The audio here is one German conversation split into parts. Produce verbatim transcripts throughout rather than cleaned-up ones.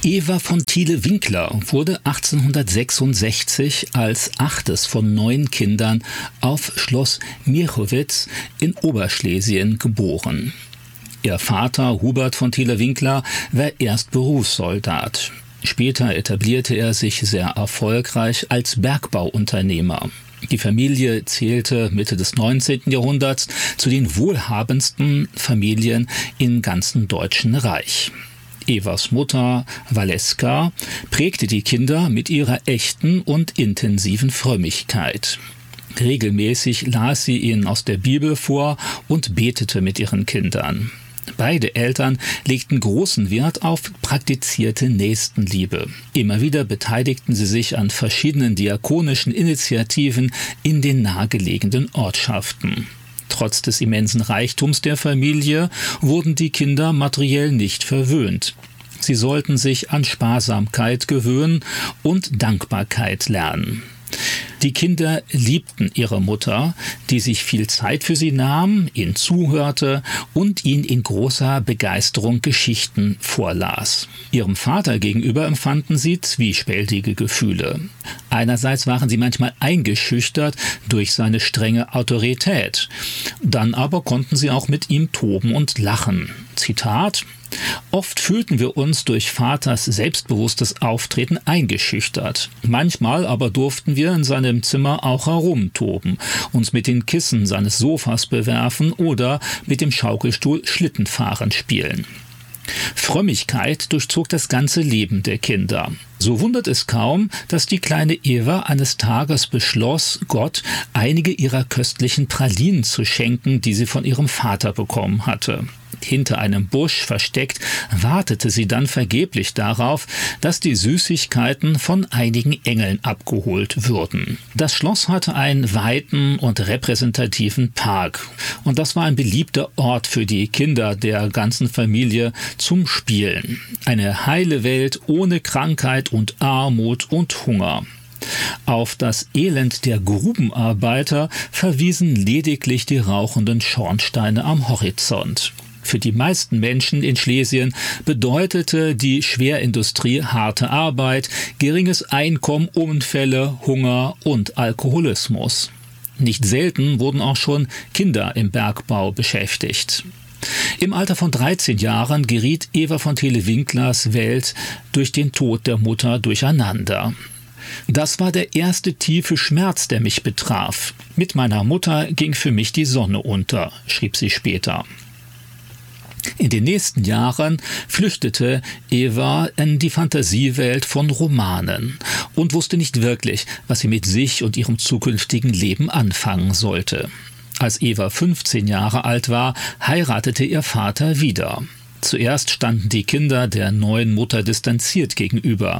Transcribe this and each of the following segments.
Eva von Thiele-Winkler wurde achtzehnhundertsechsundsechzig als achtes von neun Kindern auf Schloss Mierchowitz in Oberschlesien geboren. Ihr Vater Hubert von Thiele-Winkler war erst Berufssoldat. Später etablierte er sich sehr erfolgreich als Bergbauunternehmer. Die Familie zählte Mitte des neunzehnten Jahrhunderts zu den wohlhabendsten Familien im ganzen Deutschen Reich. Evas Mutter, Valeska, prägte die Kinder mit ihrer echten und intensiven Frömmigkeit. Regelmäßig las sie ihnen aus der Bibel vor und betete mit ihren Kindern. Beide Eltern legten großen Wert auf praktizierte Nächstenliebe. Immer wieder beteiligten sie sich an verschiedenen diakonischen Initiativen in den nahegelegenen Ortschaften. Trotz des immensen Reichtums der Familie wurden die Kinder materiell nicht verwöhnt. Sie sollten sich an Sparsamkeit gewöhnen und Dankbarkeit lernen. Die Kinder liebten ihre Mutter, die sich viel Zeit für sie nahm, ihnen zuhörte und ihnen in großer Begeisterung Geschichten vorlas. Ihrem Vater gegenüber empfanden sie zwiespältige Gefühle. Einerseits waren sie manchmal eingeschüchtert durch seine strenge Autorität. Dann aber konnten sie auch mit ihm toben und lachen. Zitat: Oft fühlten wir uns durch Vaters selbstbewusstes Auftreten eingeschüchtert. Manchmal aber durften wir in seinem Zimmer auch herumtoben, uns mit den Kissen seines Sofas bewerfen oder mit dem Schaukelstuhl Schlittenfahren spielen. Frömmigkeit durchzog das ganze Leben der Kinder. So wundert es kaum, dass die kleine Eva eines Tages beschloss, Gott einige ihrer köstlichen Pralinen zu schenken, die sie von ihrem Vater bekommen hatte. Hinter einem Busch versteckt, wartete sie dann vergeblich darauf, dass die Süßigkeiten von einigen Engeln abgeholt würden. Das Schloss hatte einen weiten und repräsentativen Park, und das war ein beliebter Ort für die Kinder der ganzen Familie zum Spielen. Eine heile Welt ohne Krankheit und Armut und Hunger. Auf das Elend der Grubenarbeiter verwiesen lediglich die rauchenden Schornsteine am Horizont. Für die meisten Menschen in Schlesien bedeutete die Schwerindustrie harte Arbeit, geringes Einkommen, Unfälle, Hunger und Alkoholismus. Nicht selten wurden auch schon Kinder im Bergbau beschäftigt. Im Alter von dreizehn Jahren geriet Eva von Thiele-Winklers Welt durch den Tod der Mutter durcheinander. Das war der erste tiefe Schmerz, der mich betraf. Mit meiner Mutter ging für mich die Sonne unter, schrieb sie später. In den nächsten Jahren flüchtete Eva in die Fantasiewelt von Romanen und wusste nicht wirklich, was sie mit sich und ihrem zukünftigen Leben anfangen sollte. Als Eva fünfzehn Jahre alt war, heiratete ihr Vater wieder. Zuerst standen die Kinder der neuen Mutter distanziert gegenüber.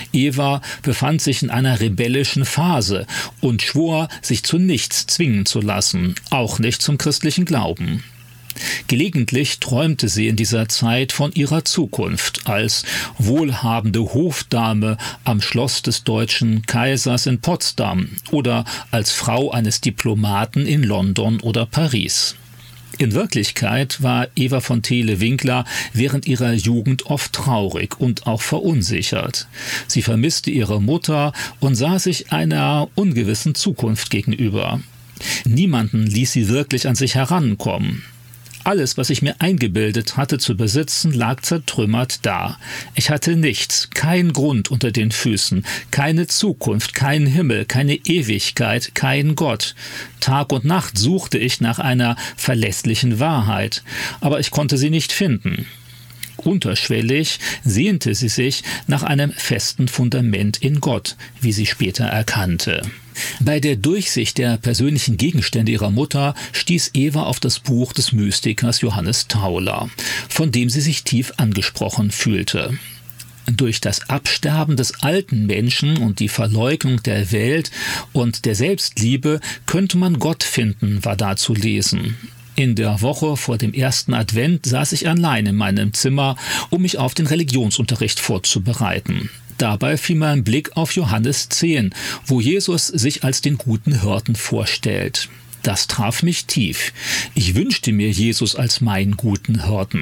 Eva befand sich in einer rebellischen Phase und schwor, sich zu nichts zwingen zu lassen, auch nicht zum christlichen Glauben. Gelegentlich träumte sie in dieser Zeit von ihrer Zukunft als wohlhabende Hofdame am Schloss des deutschen Kaisers in Potsdam oder als Frau eines Diplomaten in London oder Paris. In Wirklichkeit war Eva von Thiele-Winkler während ihrer Jugend oft traurig und auch verunsichert. Sie vermisste ihre Mutter und sah sich einer ungewissen Zukunft gegenüber. Niemanden ließ sie wirklich an sich herankommen. Alles, was ich mir eingebildet hatte zu besitzen, lag zertrümmert da. Ich hatte nichts, keinen Grund unter den Füßen, keine Zukunft, keinen Himmel, keine Ewigkeit, keinen Gott. Tag und Nacht suchte ich nach einer verlässlichen Wahrheit, aber ich konnte sie nicht finden. Unterschwellig sehnte sie sich nach einem festen Fundament in Gott, wie sie später erkannte. Bei der Durchsicht der persönlichen Gegenstände ihrer Mutter stieß Eva auf das Buch des Mystikers Johannes Tauler, von dem sie sich tief angesprochen fühlte. Durch das Absterben des alten Menschen und die Verleugnung der Welt und der Selbstliebe könnte man Gott finden, war da zu lesen. In der Woche vor dem ersten Advent saß ich allein in meinem Zimmer, um mich auf den Religionsunterricht vorzubereiten. Dabei fiel mein Blick auf Johannes zehn, wo Jesus sich als den guten Hirten vorstellt. Das traf mich tief. Ich wünschte mir Jesus als meinen guten Hirten.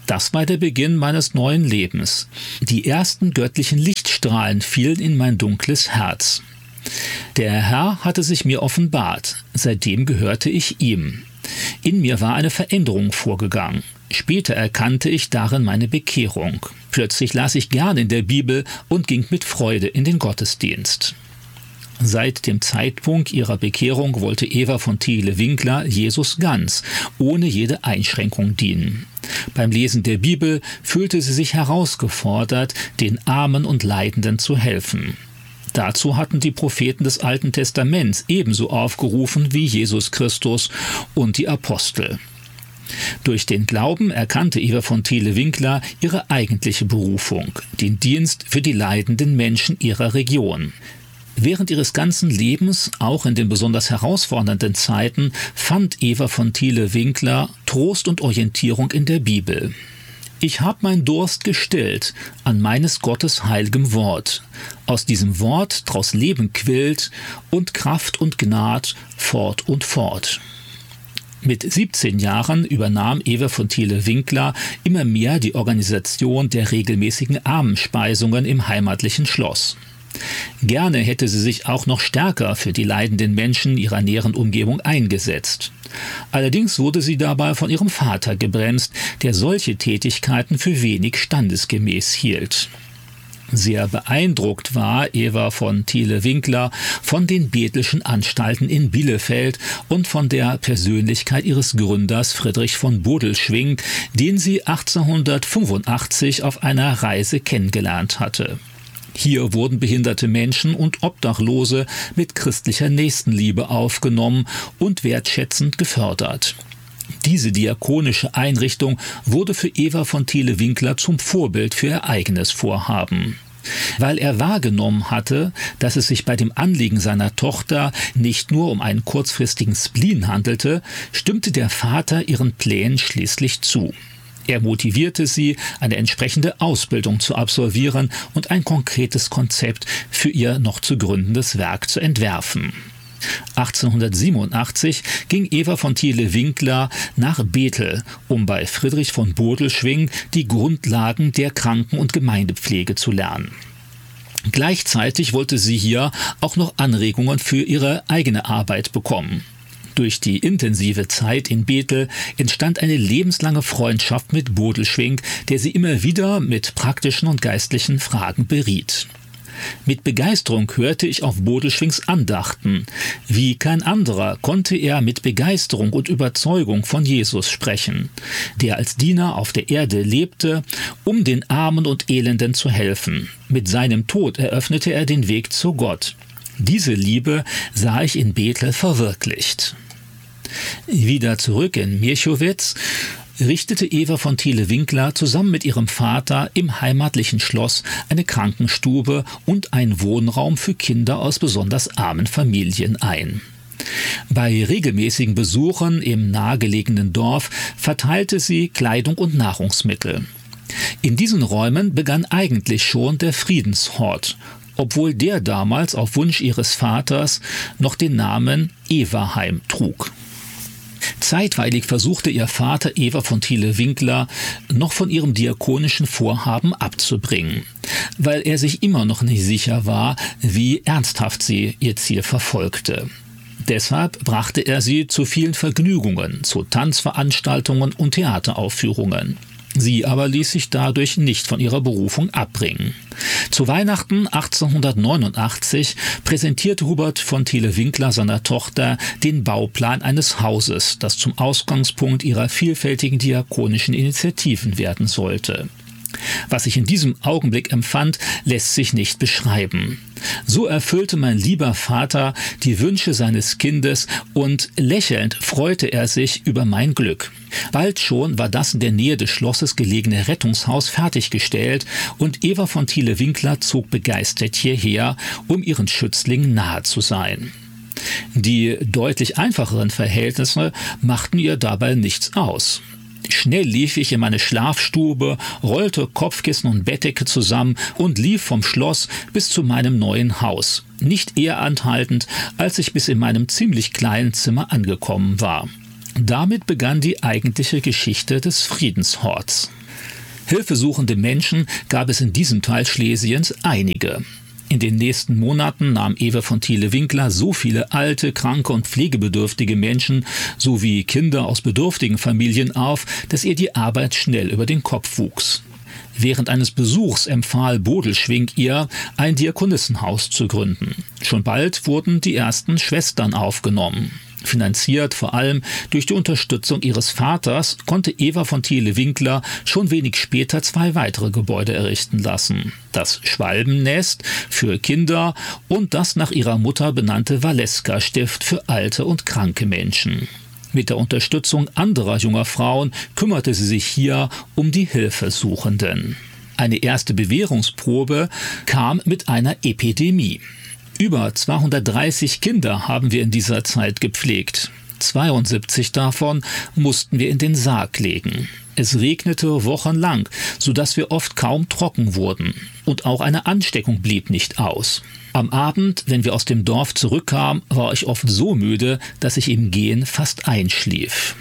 Das war der Beginn meines neuen Lebens. Die ersten göttlichen Lichtstrahlen fielen in mein dunkles Herz. Der Herr hatte sich mir offenbart. Seitdem gehörte ich ihm. In mir war eine Veränderung vorgegangen. Später erkannte ich darin meine Bekehrung. Plötzlich las ich gern in der Bibel und ging mit Freude in den Gottesdienst. Seit dem Zeitpunkt ihrer Bekehrung wollte Eva von Thiele-Winkler Jesus ganz, ohne jede Einschränkung dienen. Beim Lesen der Bibel fühlte sie sich herausgefordert, den Armen und Leidenden zu helfen. Dazu hatten die Propheten des Alten Testaments ebenso aufgerufen wie Jesus Christus und die Apostel. Durch den Glauben erkannte Eva von Thiele-Winkler ihre eigentliche Berufung, den Dienst für die leidenden Menschen ihrer Region. Während ihres ganzen Lebens, auch in den besonders herausfordernden Zeiten, fand Eva von Thiele-Winkler Trost und Orientierung in der Bibel. Ich hab mein Durst gestillt an meines Gottes heilgem Wort. Aus diesem Wort draus Leben quillt und Kraft und Gnad fort und fort. Mit siebzehn Jahren übernahm Eva von Thiele-Winkler immer mehr die Organisation der regelmäßigen Armenspeisungen im heimatlichen Schloss. Gerne hätte sie sich auch noch stärker für die leidenden Menschen ihrer näheren Umgebung eingesetzt. Allerdings wurde sie dabei von ihrem Vater gebremst, der solche Tätigkeiten für wenig standesgemäß hielt. Sehr beeindruckt war Eva von Thiele-Winkler von den bethelschen Anstalten in Bielefeld und von der Persönlichkeit ihres Gründers Friedrich von Bodelschwingh, den sie achtzehnhundertfünfundachtzig auf einer Reise kennengelernt hatte. Hier wurden behinderte Menschen und Obdachlose mit christlicher Nächstenliebe aufgenommen und wertschätzend gefördert. Diese diakonische Einrichtung wurde für Eva von Thiele-Winkler zum Vorbild für ihr eigenes Vorhaben. Weil er wahrgenommen hatte, dass es sich bei dem Anliegen seiner Tochter nicht nur um einen kurzfristigen Spleen handelte, stimmte der Vater ihren Plänen schließlich zu. Er motivierte sie, eine entsprechende Ausbildung zu absolvieren und ein konkretes Konzept für ihr noch zu gründendes Werk zu entwerfen. achtzehnhundertsiebenundachtzig ging Eva von Thiele-Winkler nach Bethel, um bei Friedrich von Bodelschwingh die Grundlagen der Kranken- und Gemeindepflege zu lernen. Gleichzeitig wollte sie hier auch noch Anregungen für ihre eigene Arbeit bekommen. Durch die intensive Zeit in Bethel entstand eine lebenslange Freundschaft mit Bodelschwingh, der sie immer wieder mit praktischen und geistlichen Fragen beriet. Mit Begeisterung hörte ich auf Bodelschwinghs Andachten. Wie kein anderer konnte er mit Begeisterung und Überzeugung von Jesus sprechen, der als Diener auf der Erde lebte, um den Armen und Elenden zu helfen. Mit seinem Tod eröffnete er den Weg zu Gott. Diese Liebe sah ich in Bethel verwirklicht. Wieder zurück in Mirchowitz richtete Eva von Thiele-Winkler zusammen mit ihrem Vater im heimatlichen Schloss eine Krankenstube und einen Wohnraum für Kinder aus besonders armen Familien ein. Bei regelmäßigen Besuchen im nahegelegenen Dorf verteilte sie Kleidung und Nahrungsmittel. In diesen Räumen begann eigentlich schon der Friedenshort, obwohl der damals auf Wunsch ihres Vaters noch den Namen Evaheim trug. Zeitweilig versuchte ihr Vater Eva von Thiele-Winkler noch von ihrem diakonischen Vorhaben abzubringen, weil er sich immer noch nicht sicher war, wie ernsthaft sie ihr Ziel verfolgte. Deshalb brachte er sie zu vielen Vergnügungen, zu Tanzveranstaltungen und Theateraufführungen. Sie aber ließ sich dadurch nicht von ihrer Berufung abbringen. Zu Weihnachten achtzehnhundertneunundachtzig präsentierte Hubert von Thiele-Winkler seiner Tochter den Bauplan eines Hauses, das zum Ausgangspunkt ihrer vielfältigen diakonischen Initiativen werden sollte. Was ich in diesem Augenblick empfand, lässt sich nicht beschreiben. So erfüllte mein lieber Vater die Wünsche seines Kindes und lächelnd freute er sich über mein Glück. Bald schon war das in der Nähe des Schlosses gelegene Rettungshaus fertiggestellt und Eva von Thiele-Winkler zog begeistert hierher, um ihren Schützlingen nahe zu sein. Die deutlich einfacheren Verhältnisse machten ihr dabei nichts aus. Schnell lief ich in meine Schlafstube, rollte Kopfkissen und Bettdecke zusammen und lief vom Schloss bis zu meinem neuen Haus, nicht eher anhaltend, als ich bis in meinem ziemlich kleinen Zimmer angekommen war. Damit begann die eigentliche Geschichte des Friedenshorts. Hilfesuchende Menschen gab es in diesem Teil Schlesiens einige. In den nächsten Monaten nahm Eva von Thiele-Winkler so viele alte, kranke und pflegebedürftige Menschen sowie Kinder aus bedürftigen Familien auf, dass ihr die Arbeit schnell über den Kopf wuchs. Während eines Besuchs empfahl Bodelschwingh ihr, ein Diakonissenhaus zu gründen. Schon bald wurden die ersten Schwestern aufgenommen. Finanziert vor allem durch die Unterstützung ihres Vaters, konnte Eva von Thiele-Winkler schon wenig später zwei weitere Gebäude errichten lassen. Das Schwalbennest für Kinder und das nach ihrer Mutter benannte Valeska-Stift für alte und kranke Menschen. Mit der Unterstützung anderer junger Frauen kümmerte sie sich hier um die Hilfesuchenden. Eine erste Bewährungsprobe kam mit einer Epidemie. Über zweihundertdreißig Kinder haben wir in dieser Zeit gepflegt. zweiundsiebzig davon mussten wir in den Sarg legen. Es regnete wochenlang, sodass wir oft kaum trocken wurden. Und auch eine Ansteckung blieb nicht aus. Am Abend, wenn wir aus dem Dorf zurückkamen, war ich oft so müde, dass ich im Gehen fast einschlief.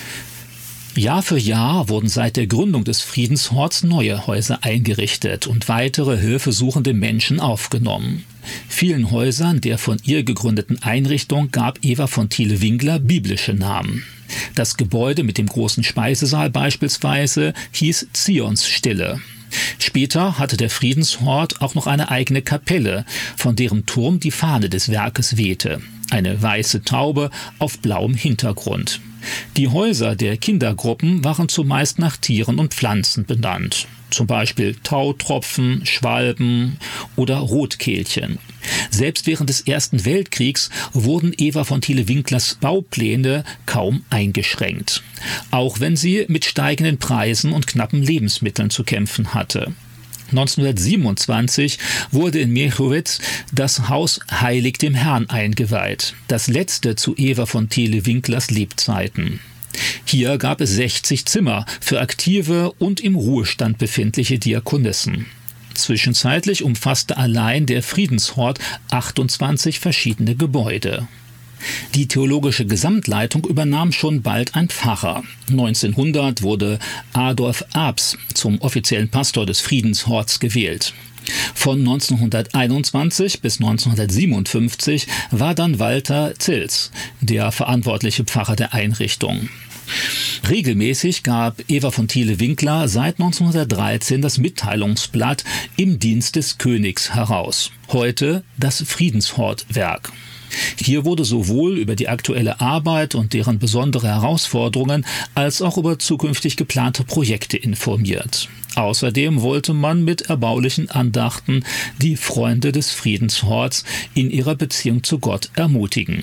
Jahr für Jahr wurden seit der Gründung des Friedenshorts neue Häuser eingerichtet und weitere hilfesuchende Menschen aufgenommen. Vielen Häusern der von ihr gegründeten Einrichtung gab Eva von Thiele-Winkler biblische Namen. Das Gebäude mit dem großen Speisesaal beispielsweise hieß Zionsstille. Später hatte der Friedenshort auch noch eine eigene Kapelle, von deren Turm die Fahne des Werkes wehte. Eine weiße Taube auf blauem Hintergrund. Die Häuser der Kindergruppen waren zumeist nach Tieren und Pflanzen benannt. Zum Beispiel Tautropfen, Schwalben oder Rotkehlchen. Selbst während des Ersten Weltkriegs wurden Eva von Thiele-Winklers Baupläne kaum eingeschränkt. Auch wenn sie mit steigenden Preisen und knappen Lebensmitteln zu kämpfen hatte. neunzehnhundertsiebenundzwanzig wurde in Mierchowitz das Haus Heilig dem Herrn eingeweiht, das letzte zu Eva von Thiele-Winklers Lebzeiten. Hier gab es sechzig Zimmer für aktive und im Ruhestand befindliche Diakonissen. Zwischenzeitlich umfasste allein der Friedenshort achtundzwanzig verschiedene Gebäude. Die theologische Gesamtleitung übernahm schon bald ein Pfarrer. neunzehnhundert wurde Adolf Abs zum offiziellen Pastor des Friedenshorts gewählt. Von neunzehnhunderteinundzwanzig bis neunzehnhundertsiebenundfünfzig war dann Walter Zils der verantwortliche Pfarrer der Einrichtung. Regelmäßig gab Eva von Thiele-Winkler seit neunzehnhundertdreizehn das Mitteilungsblatt Im Dienst des Königs heraus, heute das Friedenshortwerk. Hier wurde sowohl über die aktuelle Arbeit und deren besondere Herausforderungen als auch über zukünftig geplante Projekte informiert. Außerdem wollte man mit erbaulichen Andachten die Freunde des Friedenshorts in ihrer Beziehung zu Gott ermutigen.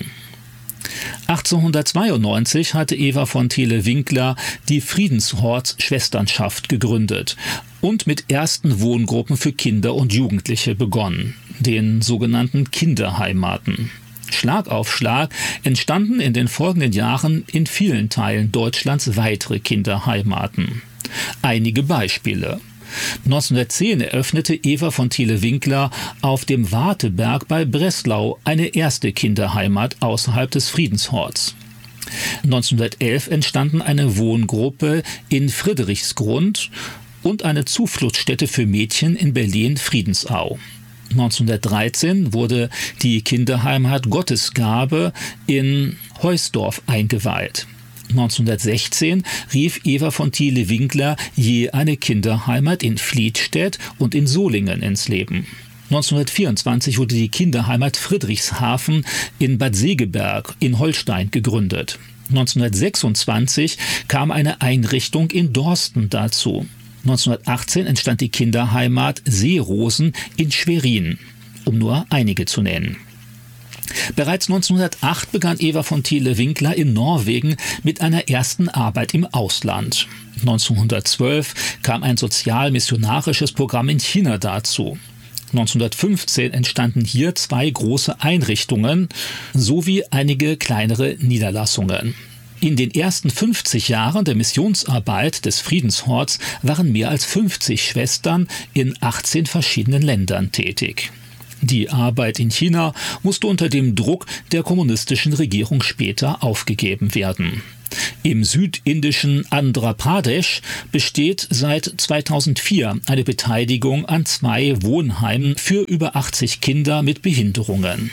achtzehnhundertzweiundneunzig hatte Eva von Thiele-Winkler die Friedenshorts-Schwesternschaft gegründet und mit ersten Wohngruppen für Kinder und Jugendliche begonnen, den sogenannten Kinderheimaten. Schlag auf Schlag entstanden in den folgenden Jahren in vielen Teilen Deutschlands weitere Kinderheimaten. Einige Beispiele. neunzehnhundertzehn eröffnete Eva von Thiele-Winkler auf dem Warteberg bei Breslau eine erste Kinderheimat außerhalb des Friedenshorts. neunzehnhundertelf entstanden eine Wohngruppe in Friedrichsgrund und eine Zufluchtsstätte für Mädchen in Berlin-Friedensau. neunzehnhundertdreizehn wurde die Kinderheimat Gottesgabe in Heusdorf eingeweiht. neunzehnhundertsechzehn rief Eva von Thiele-Winkler je eine Kinderheimat in Fliedstedt und in Solingen ins Leben. neunzehnhundertvierundzwanzig wurde die Kinderheimat Friedrichshafen in Bad Segeberg in Holstein gegründet. neunzehnhundertsechsundzwanzig kam eine Einrichtung in Dorsten dazu. neunzehnhundertachtzehn entstand die Kinderheimat Seerosen in Schwerin, um nur einige zu nennen. Bereits neunzehnhundertacht begann Eva von Thiele-Winkler in Norwegen mit einer ersten Arbeit im Ausland. neunzehnhundertzwölf kam ein sozial-missionarisches Programm in China dazu. neunzehnhundertfünfzehn entstanden hier zwei große Einrichtungen sowie einige kleinere Niederlassungen. In den ersten fünfzig Jahren der Missionsarbeit des Friedenshorts waren mehr als fünfzig Schwestern in achtzehn verschiedenen Ländern tätig. Die Arbeit in China musste unter dem Druck der kommunistischen Regierung später aufgegeben werden. Im südindischen Andhra Pradesh besteht seit zweitausendvier eine Beteiligung an zwei Wohnheimen für über achtzig Kinder mit Behinderungen.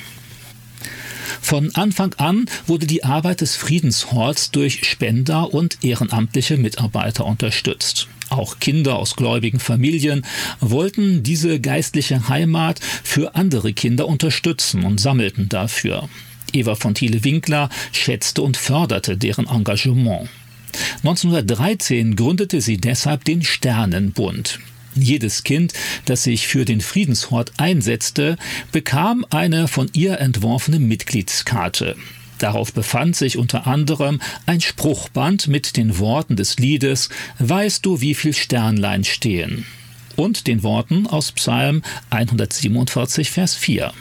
Von Anfang an wurde die Arbeit des Friedenshorts durch Spender und ehrenamtliche Mitarbeiter unterstützt. Auch Kinder aus gläubigen Familien wollten diese geistliche Heimat für andere Kinder unterstützen und sammelten dafür. Eva von Thiele-Winkler schätzte und förderte deren Engagement. neunzehnhundertdreizehn gründete sie deshalb den Sternenbund. Jedes Kind, das sich für den Friedenshort einsetzte, bekam eine von ihr entworfene Mitgliedskarte. Darauf befand sich unter anderem ein Spruchband mit den Worten des Liedes »Weißt du, wie viel Sternlein stehen?« und den Worten aus Psalm hundertsiebenundvierzig, Vers vier.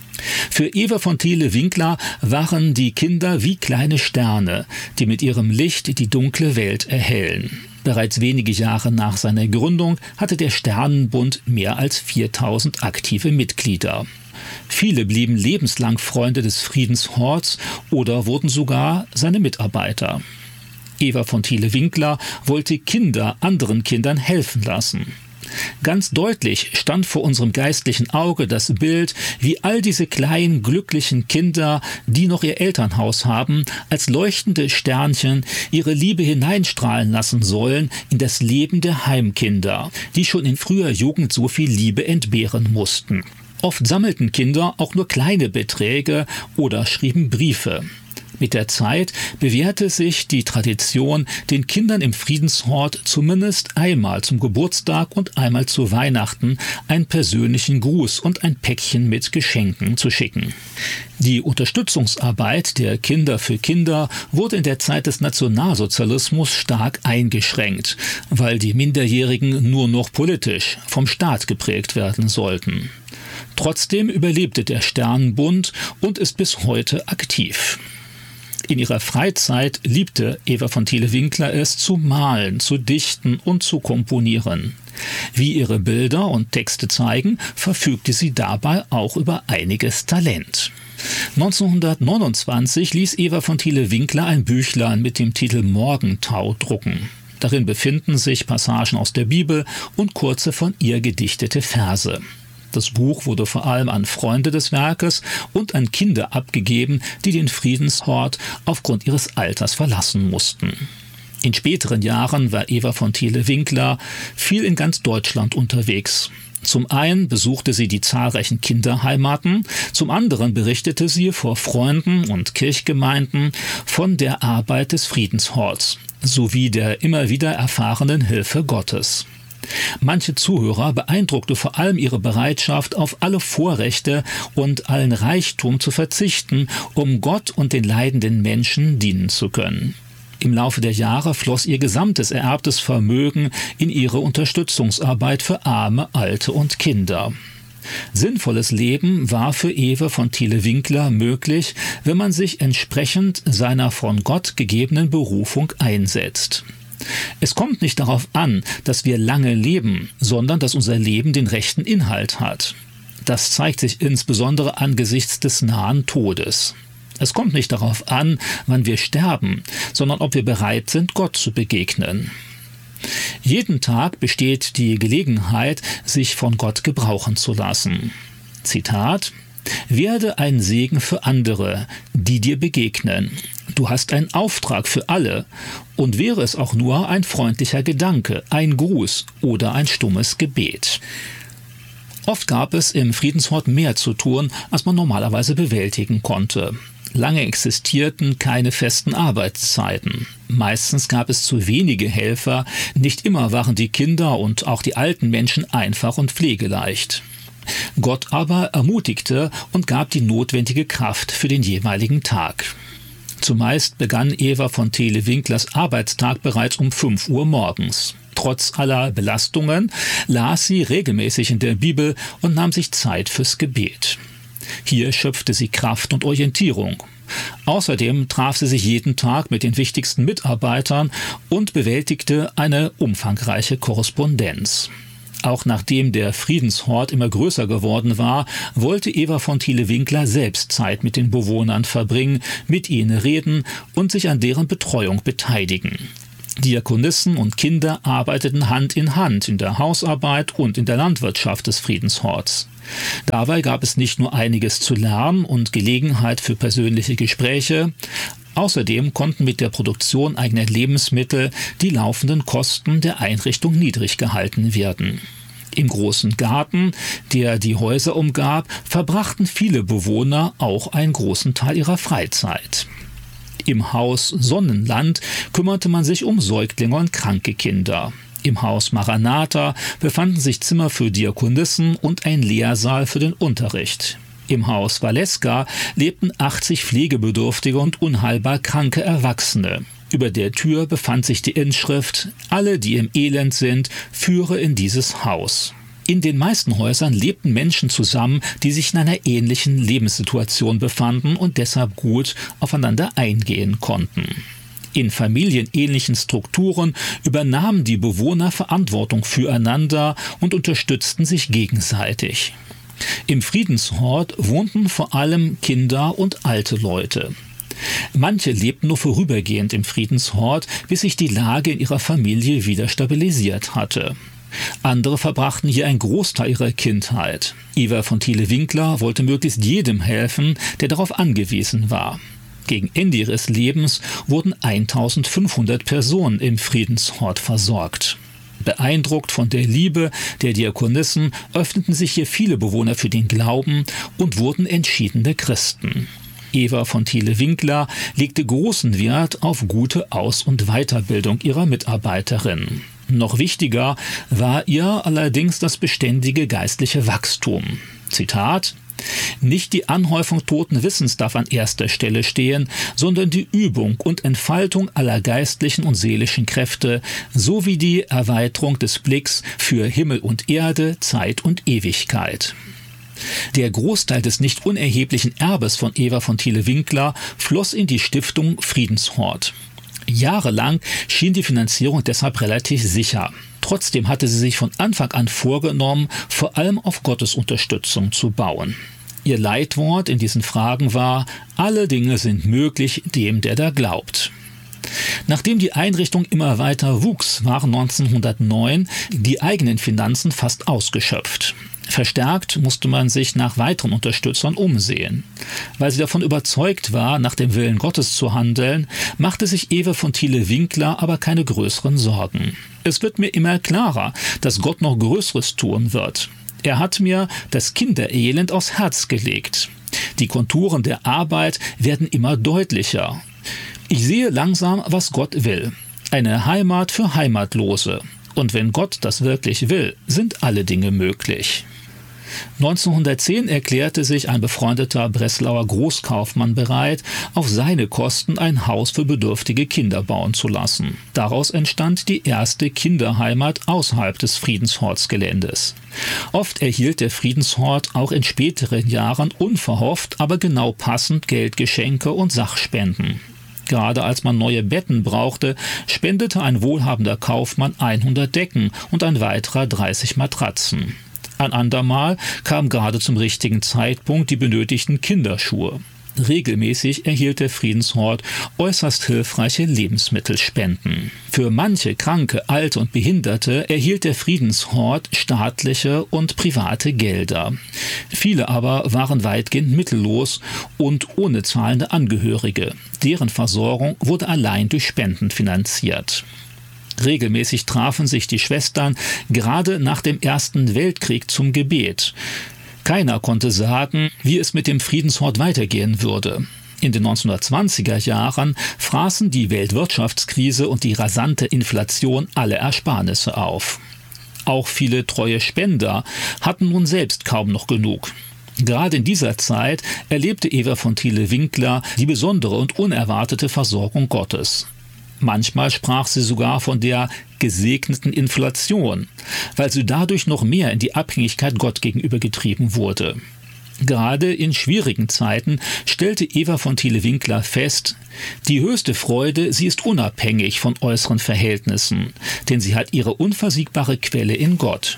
Für Eva von Thiele-Winkler waren die Kinder wie kleine Sterne, die mit ihrem Licht die dunkle Welt erhellen. Bereits wenige Jahre nach seiner Gründung hatte der Sternenbund mehr als viertausend aktive Mitglieder. Viele blieben lebenslang Freunde des Friedenshorts oder wurden sogar seine Mitarbeiter. Eva von Thiele-Winkler wollte Kinder anderen Kindern helfen lassen. Ganz deutlich stand vor unserem geistlichen Auge das Bild, wie all diese kleinen, glücklichen Kinder, die noch ihr Elternhaus haben, als leuchtende Sternchen ihre Liebe hineinstrahlen lassen sollen in das Leben der Heimkinder, die schon in früher Jugend so viel Liebe entbehren mussten. Oft sammelten Kinder auch nur kleine Beträge oder schrieben Briefe. Mit der Zeit bewährte sich die Tradition, den Kindern im Friedenshort zumindest einmal zum Geburtstag und einmal zu Weihnachten einen persönlichen Gruß und ein Päckchen mit Geschenken zu schicken. Die Unterstützungsarbeit der Kinder für Kinder wurde in der Zeit des Nationalsozialismus stark eingeschränkt, weil die Minderjährigen nur noch politisch vom Staat geprägt werden sollten. Trotzdem überlebte der Sternenbund und ist bis heute aktiv. In ihrer Freizeit liebte Eva von Thiele-Winkler es, zu malen, zu dichten und zu komponieren. Wie ihre Bilder und Texte zeigen, verfügte sie dabei auch über einiges Talent. neunzehnhundertneunundzwanzig ließ Eva von Thiele-Winkler ein Büchlein mit dem Titel Morgentau drucken. Darin befinden sich Passagen aus der Bibel und kurze von ihr gedichtete Verse. Das Buch wurde vor allem an Freunde des Werkes und an Kinder abgegeben, die den Friedenshort aufgrund ihres Alters verlassen mussten. In späteren Jahren war Eva von Thiele-Winkler viel in ganz Deutschland unterwegs. Zum einen besuchte sie die zahlreichen Kinderheimaten, zum anderen berichtete sie vor Freunden und Kirchgemeinden von der Arbeit des Friedenshorts sowie der immer wieder erfahrenen Hilfe Gottes. Manche Zuhörer beeindruckte vor allem ihre Bereitschaft, auf alle Vorrechte und allen Reichtum zu verzichten, um Gott und den leidenden Menschen dienen zu können. Im Laufe der Jahre floss ihr gesamtes ererbtes Vermögen in ihre Unterstützungsarbeit für Arme, Alte und Kinder. Sinnvolles Leben war für Eva von Thiele-Winkler möglich, wenn man sich entsprechend seiner von Gott gegebenen Berufung einsetzt. Es kommt nicht darauf an, dass wir lange leben, sondern dass unser Leben den rechten Inhalt hat. Das zeigt sich insbesondere angesichts des nahen Todes. Es kommt nicht darauf an, wann wir sterben, sondern ob wir bereit sind, Gott zu begegnen. Jeden Tag besteht die Gelegenheit, sich von Gott gebrauchen zu lassen. Zitat: »Werde ein Segen für andere, die dir begegnen. Du hast einen Auftrag für alle, und wäre es auch nur ein freundlicher Gedanke, ein Gruß oder ein stummes Gebet.« Oft gab es im Friedenshort mehr zu tun, als man normalerweise bewältigen konnte. Lange existierten keine festen Arbeitszeiten. Meistens gab es zu wenige Helfer, nicht immer waren die Kinder und auch die alten Menschen einfach und pflegeleicht. Gott aber ermutigte und gab die notwendige Kraft für den jeweiligen Tag. Zumeist begann Eva von Thiele-Winklers Arbeitstag bereits um fünf Uhr morgens. Trotz aller Belastungen las sie regelmäßig in der Bibel und nahm sich Zeit fürs Gebet. Hier schöpfte sie Kraft und Orientierung. Außerdem traf sie sich jeden Tag mit den wichtigsten Mitarbeitern und bewältigte eine umfangreiche Korrespondenz. Auch nachdem der Friedenshort immer größer geworden war, wollte Eva von Thiele-Winkler selbst Zeit mit den Bewohnern verbringen, mit ihnen reden und sich an deren Betreuung beteiligen. Diakonissen und Kinder arbeiteten Hand in Hand in der Hausarbeit und in der Landwirtschaft des Friedenshorts. Dabei gab es nicht nur einiges zu lernen und Gelegenheit für persönliche Gespräche, außerdem konnten mit der Produktion eigener Lebensmittel die laufenden Kosten der Einrichtung niedrig gehalten werden. Im großen Garten, der die Häuser umgab, verbrachten viele Bewohner auch einen großen Teil ihrer Freizeit. Im Haus Sonnenland kümmerte man sich um Säuglinge und kranke Kinder. Im Haus Maranatha befanden sich Zimmer für Diakonissen und ein Lehrsaal für den Unterricht. Im Haus Valeska lebten achtzig pflegebedürftige und unheilbar kranke Erwachsene. Über der Tür befand sich die Inschrift: Alle, die im Elend sind, führe in dieses Haus. In den meisten Häusern lebten Menschen zusammen, die sich in einer ähnlichen Lebenssituation befanden und deshalb gut aufeinander eingehen konnten. In familienähnlichen Strukturen übernahmen die Bewohner Verantwortung füreinander und unterstützten sich gegenseitig. Im Friedenshort wohnten vor allem Kinder und alte Leute. Manche lebten nur vorübergehend im Friedenshort, bis sich die Lage in ihrer Familie wieder stabilisiert hatte. Andere verbrachten hier einen Großteil ihrer Kindheit. Eva von Thiele-Winkler wollte möglichst jedem helfen, der darauf angewiesen war. Gegen Ende ihres Lebens wurden eintausendfünfhundert Personen im Friedenshort versorgt. Beeindruckt von der Liebe der Diakonissen öffneten sich hier viele Bewohner für den Glauben und wurden entschiedene Christen. Eva von Thiele-Winkler legte großen Wert auf gute Aus- und Weiterbildung ihrer Mitarbeiterinnen. Noch wichtiger war ihr allerdings das beständige geistliche Wachstum. Zitat: Nicht die Anhäufung toten Wissens darf an erster Stelle stehen, sondern die Übung und Entfaltung aller geistlichen und seelischen Kräfte sowie die Erweiterung des Blicks für Himmel und Erde, Zeit und Ewigkeit. Der Großteil des nicht unerheblichen Erbes von Eva von Thiele-Winkler floss in die Stiftung Friedenshort. Jahrelang schien die Finanzierung deshalb relativ sicher. Trotzdem hatte sie sich von Anfang an vorgenommen, vor allem auf Gottes Unterstützung zu bauen. Ihr Leitwort in diesen Fragen war: Alle Dinge sind möglich dem, der da glaubt. Nachdem die Einrichtung immer weiter wuchs, waren neunzehnhundertneun die eigenen Finanzen fast ausgeschöpft. Verstärkt musste man sich nach weiteren Unterstützern umsehen. Weil sie davon überzeugt war, nach dem Willen Gottes zu handeln, machte sich Eva von Thiele-Winkler aber keine größeren Sorgen. Es wird mir immer klarer, dass Gott noch Größeres tun wird. Er hat mir das Kinderelend aufs Herz gelegt. Die Konturen der Arbeit werden immer deutlicher. Ich sehe langsam, was Gott will. Eine Heimat für Heimatlose. Und wenn Gott das wirklich will, sind alle Dinge möglich. neunzehnhundertzehn erklärte sich ein befreundeter Breslauer Großkaufmann bereit, auf seine Kosten ein Haus für bedürftige Kinder bauen zu lassen. Daraus entstand die erste Kinderheimat außerhalb des Friedenshortsgeländes. Oft erhielt der Friedenshort auch in späteren Jahren unverhofft, aber genau passend Geldgeschenke und Sachspenden. Gerade als man neue Betten brauchte, spendete ein wohlhabender Kaufmann hundert Decken und ein weiterer dreißig Matratzen. Ein andermal kam gerade zum richtigen Zeitpunkt die benötigten Kinderschuhe. Regelmäßig erhielt der Friedenshort äußerst hilfreiche Lebensmittelspenden. Für manche Kranke, Alte und Behinderte erhielt der Friedenshort staatliche und private Gelder. Viele aber waren weitgehend mittellos und ohne zahlende Angehörige. Deren Versorgung wurde allein durch Spenden finanziert. Regelmäßig trafen sich die Schwestern gerade nach dem Ersten Weltkrieg zum Gebet. Keiner konnte sagen, wie es mit dem Friedenshort weitergehen würde. In den neunzehnhundertzwanziger Jahren fraßen die Weltwirtschaftskrise und die rasante Inflation alle Ersparnisse auf. Auch viele treue Spender hatten nun selbst kaum noch genug. Gerade in dieser Zeit erlebte Eva von Thiele-Winkler die besondere und unerwartete Versorgung Gottes. Manchmal sprach sie sogar von der gesegneten Inflation, weil sie dadurch noch mehr in die Abhängigkeit Gott gegenüber getrieben wurde. Gerade in schwierigen Zeiten stellte Eva von Thiele-Winkler fest, die höchste Freude, sie ist unabhängig von äußeren Verhältnissen, denn sie hat ihre unversiegbare Quelle in Gott.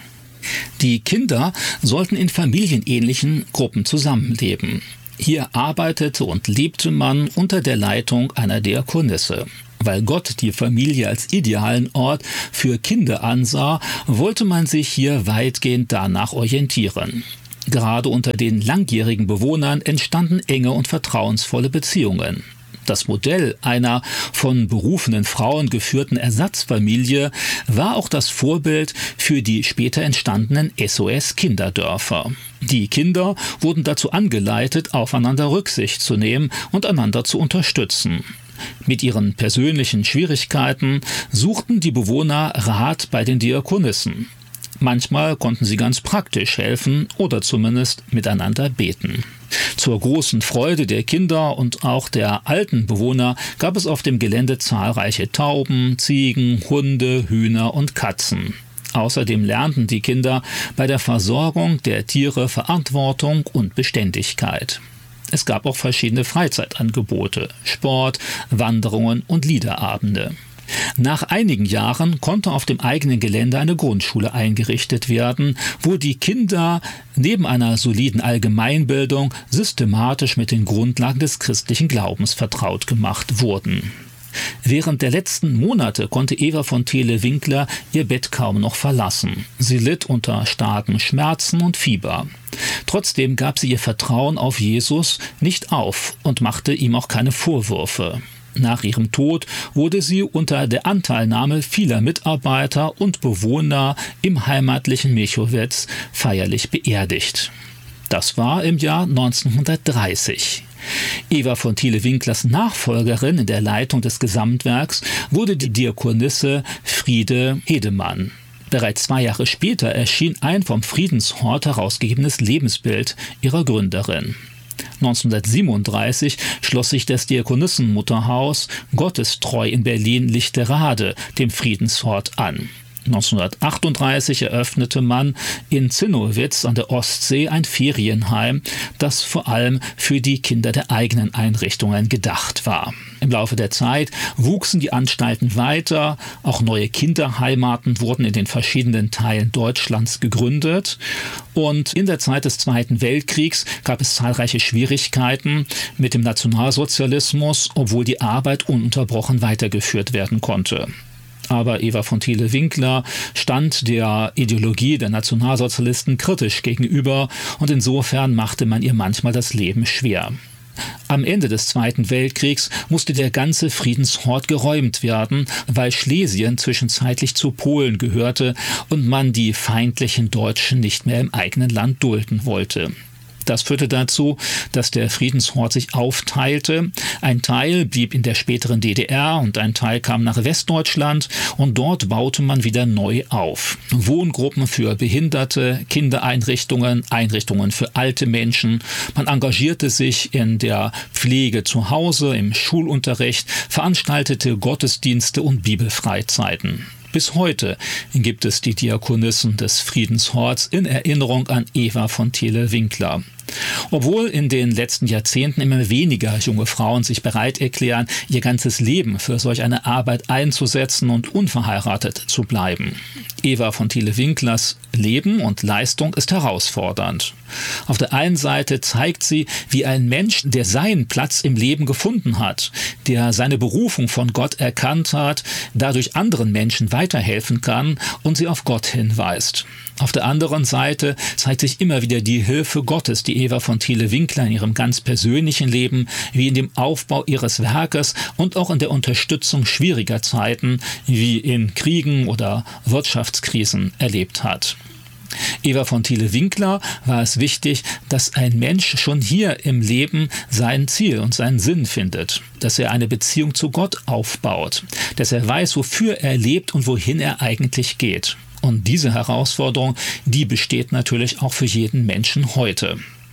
Die Kinder sollten in familienähnlichen Gruppen zusammenleben. Hier arbeitete und lebte man unter der Leitung einer Diakonisse. Weil Gott die Familie als idealen Ort für Kinder ansah, wollte man sich hier weitgehend danach orientieren. Gerade unter den langjährigen Bewohnern entstanden enge und vertrauensvolle Beziehungen. Das Modell einer von berufenen Frauen geführten Ersatzfamilie war auch das Vorbild für die später entstandenen S O S-Kinderdörfer. Die Kinder wurden dazu angeleitet, aufeinander Rücksicht zu nehmen und einander zu unterstützen. Mit ihren persönlichen Schwierigkeiten suchten die Bewohner Rat bei den Diakonissen. Manchmal konnten sie ganz praktisch helfen oder zumindest miteinander beten. Zur großen Freude der Kinder und auch der alten Bewohner gab es auf dem Gelände zahlreiche Tauben, Ziegen, Hunde, Hühner und Katzen. Außerdem lernten die Kinder bei der Versorgung der Tiere Verantwortung und Beständigkeit. Es gab auch verschiedene Freizeitangebote, Sport, Wanderungen und Liederabende. Nach einigen Jahren konnte auf dem eigenen Gelände eine Grundschule eingerichtet werden, wo die Kinder neben einer soliden Allgemeinbildung systematisch mit den Grundlagen des christlichen Glaubens vertraut gemacht wurden. Während der letzten Monate konnte Eva von Thele-Winkler ihr Bett kaum noch verlassen. Sie litt unter starken Schmerzen und Fieber. Trotzdem gab sie ihr Vertrauen auf Jesus nicht auf und machte ihm auch keine Vorwürfe. Nach ihrem Tod wurde sie unter der Anteilnahme vieler Mitarbeiter und Bewohner im heimatlichen Měchovec feierlich beerdigt. Das war im Jahr neunzehnhundertdreißig. Eva von Thele-Winklers Nachfolgerin in der Leitung des Gesamtwerks wurde die Diakonisse Friede Hedemann. Bereits zwei Jahre später erschien ein vom Friedenshort herausgegebenes Lebensbild ihrer Gründerin. neunzehnhundertsiebenunddreißig schloss sich das Diakonissenmutterhaus Gottestreu in Berlin-Lichterade dem Friedenshort an. neunzehnhundertachtunddreißig eröffnete man in Zinnowitz an der Ostsee ein Ferienheim, das vor allem für die Kinder der eigenen Einrichtungen gedacht war. Im Laufe der Zeit wuchsen die Anstalten weiter, auch neue Kinderheimaten wurden in den verschiedenen Teilen Deutschlands gegründet und in der Zeit des Zweiten Weltkriegs gab es zahlreiche Schwierigkeiten mit dem Nationalsozialismus, obwohl die Arbeit ununterbrochen weitergeführt werden konnte. Aber Eva von Thele-Winkler stand der Ideologie der Nationalsozialisten kritisch gegenüber und insofern machte man ihr manchmal das Leben schwer. Am Ende des Zweiten Weltkriegs musste der ganze Friedenshort geräumt werden, weil Schlesien zwischenzeitlich zu Polen gehörte und man die feindlichen Deutschen nicht mehr im eigenen Land dulden wollte. Das führte dazu, dass der Friedenshort sich aufteilte. Ein Teil blieb in der späteren D D R und ein Teil kam nach Westdeutschland und dort baute man wieder neu auf. Wohngruppen für Behinderte, Kindereinrichtungen, Einrichtungen für alte Menschen. Man engagierte sich in der Pflege zu Hause, im Schulunterricht, veranstaltete Gottesdienste und Bibelfreizeiten. Bis heute gibt es die Diakonissen des Friedenshorts in Erinnerung an Eva von Thele-Winkler. Obwohl in den letzten Jahrzehnten immer weniger junge Frauen sich bereit erklären, ihr ganzes Leben für solch eine Arbeit einzusetzen und unverheiratet zu bleiben. Eva von Thele-Winklers Leben und Leistung ist herausfordernd. Auf der einen Seite zeigt sie, wie ein Mensch, der seinen Platz im Leben gefunden hat, der seine Berufung von Gott erkannt hat, dadurch anderen Menschen weiterhelfen kann und sie auf Gott hinweist. Auf der anderen Seite zeigt sich immer wieder die Hilfe Gottes, die Eva von Thele-Winkler in ihrem ganz persönlichen Leben, wie in dem Aufbau ihres Werkes und auch in der Unterstützung schwieriger Zeiten, wie in Kriegen oder Wirtschaftskrisen erlebt hat. Eva von Thele-Winkler war es wichtig, dass ein Mensch schon hier im Leben sein Ziel und seinen Sinn findet, dass er eine Beziehung zu Gott aufbaut, dass er weiß, wofür er lebt und wohin er eigentlich geht. Und diese Herausforderung, die besteht natürlich auch für jeden Menschen heute.